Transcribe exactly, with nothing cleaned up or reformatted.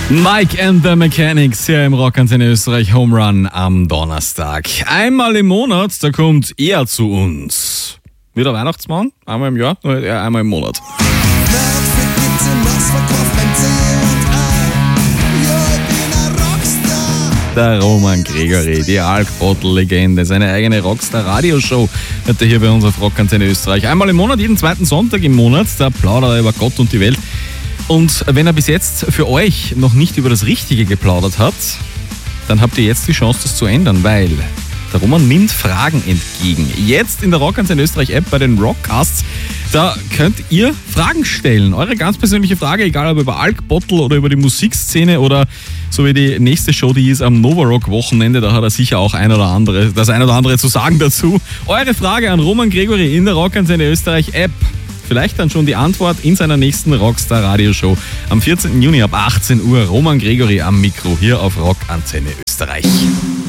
Mike and the Mechanics hier im Rockantenne Österreich Home Run am Donnerstag. Einmal im Monat, da kommt er zu uns. Wie der Weihnachtsmann, einmal im Jahr, nur er einmal im Monat. Der Roman Gregory, die Alk-Bottle-Legende, seine eigene Rockstar-Radioshow hat er hier bei uns auf Rockantenne Österreich. Einmal im Monat, jeden zweiten Sonntag im Monat, da plaudert er über Gott und die Welt. Und wenn er bis jetzt für euch noch nicht über das Richtige geplaudert hat, dann habt ihr jetzt die Chance, das zu ändern, weil der Roman nimmt Fragen entgegen. Jetzt in der Rockantenne Österreich App bei den Rockcasts, da könnt ihr Fragen stellen. Eure ganz persönliche Frage, egal ob über Alk-Bottle oder über die Musikszene oder so wie die nächste Show, die ist am Novarock-Wochenende, da hat er sicher auch ein oder andere, das ein oder andere zu sagen dazu. Eure Frage an Roman Gregory in der Rockantenne Österreich App. Vielleicht dann schon die Antwort in seiner nächsten Rockstar-Radioshow am vierzehnten Juni ab achtzehn Uhr. Roman Gregory am Mikro hier auf Rockantenne Österreich.